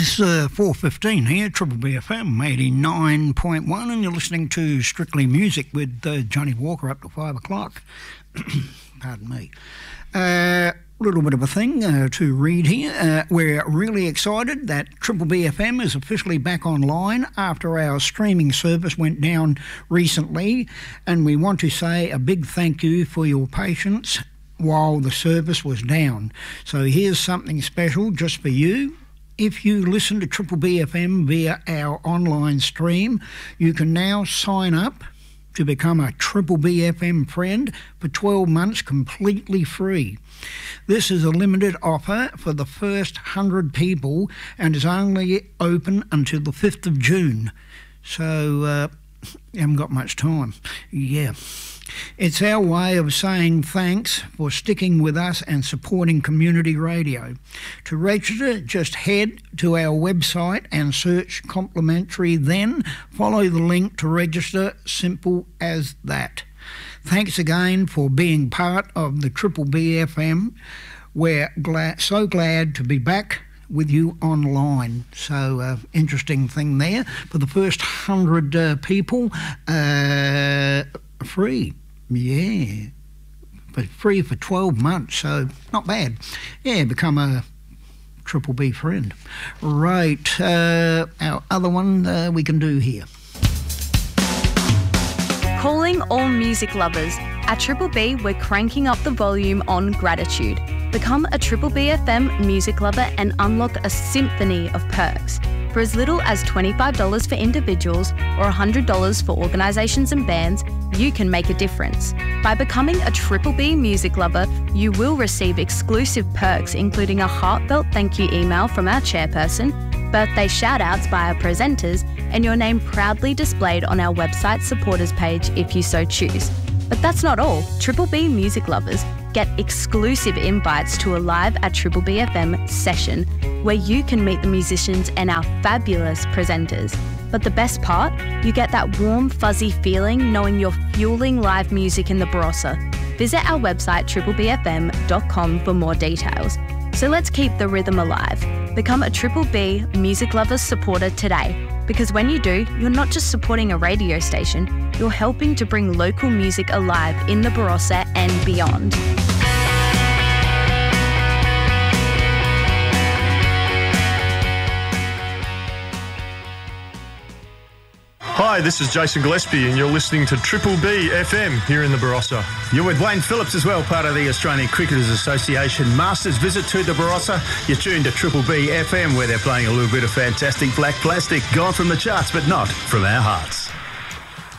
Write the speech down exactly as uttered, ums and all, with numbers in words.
It's uh, four fifteen here, Triple B F M eighty-nine point one, and you're listening to Strictly Music with uh, Johnny Walker up to five o'clock. Pardon me. A uh, little bit of a thing uh, to read here. Uh, we're really excited that Triple B F M is officially back online after our streaming service went down recently, and we want to say a big thank you for your patience while the service was down. So here's something special just for you. If you listen to Triple B F M via our online stream, you can now sign up to become a Triple B F M friend for twelve months completely free. This is a limited offer for the first one hundred people and is only open until the fifth of June. So, uh, you haven't got much time. Yeah. It's our way of saying thanks for sticking with us and supporting community radio. To register, just head to our website and search complimentary, then follow the link to register. Simple as that. Thanks again for being part of the Triple B F M. We're glad, so glad to be back with you online. So uh, interesting thing there. For the first hundred uh, people, uh, free. Yeah. But free for twelve months, so not bad. Yeah, become a Triple B friend. Right, uh, our other one uh, we can do here. Calling all music lovers. At Triple B, we're cranking up the volume on gratitude. Become a Triple B F M music lover and unlock a symphony of perks. For as little as twenty-five dollars for individuals or one hundred dollars for organisations and bands, you can make a difference. By becoming a Triple B music lover, you will receive exclusive perks, including a heartfelt thank you email from our chairperson, birthday shout-outs by our presenters, and your name proudly displayed on our website supporters page if you so choose. But that's not all. Triple B music lovers get exclusive invites to a live at Triple B F M session where you can meet the musicians and our fabulous presenters. But the best part, you get that warm, fuzzy feeling knowing you're fueling live music in the Barossa. Visit our website triple b f m dot com for more details. So let's keep the rhythm alive. Become a Triple B music lovers supporter today. Because when you do, you're not just supporting a radio station, you're helping to bring local music alive in the Barossa and beyond. Hi, this is Jason Gillespie and you're listening to Triple B F M here in the Barossa. You're with Wayne Phillips as well, part of the Australian Cricketers Association Masters visit to the Barossa. You're tuned to Triple B F M where they're playing a little bit of fantastic black plastic, gone from the charts but not from our hearts.